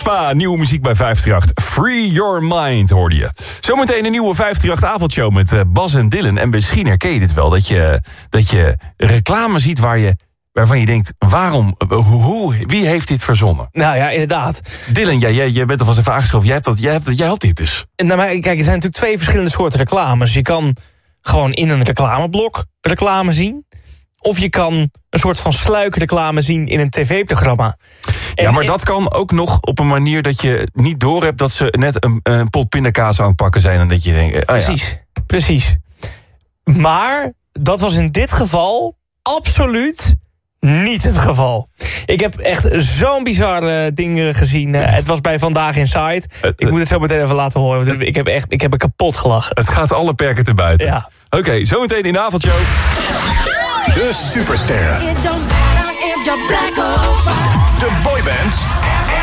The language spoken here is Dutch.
Reitsma, nieuwe muziek bij 538. Free Your Mind, hoorde je. Zometeen een nieuwe 538-avondshow met Bas en Dylan. En misschien herken je dit wel, dat je reclame ziet waarvan je denkt, waarom, wie heeft dit verzonnen? Nou ja, inderdaad. Dylan, jij bent alvast even aangeschoven. Jij had dit dus. Nou, maar kijk, er zijn natuurlijk 2 verschillende soorten reclames. Je kan gewoon in een reclameblok reclame zien. Of je kan een soort van sluikreclame zien in een tv-programma. Ja, maar dat kan ook nog op een manier dat je niet doorhebt dat ze net een pot pindakaas aan het pakken zijn. En dat je denkt, Precies. Maar dat was in dit geval absoluut niet het geval. Ik heb echt zo'n bizarre dingen gezien. Het was bij Vandaag Inside. Ik moet het zo meteen even laten horen. Want ik heb er kapot gelachen. Het gaat alle perken te buiten. Ja. Oké, zometeen in de avondshow. De supersterren. De boybands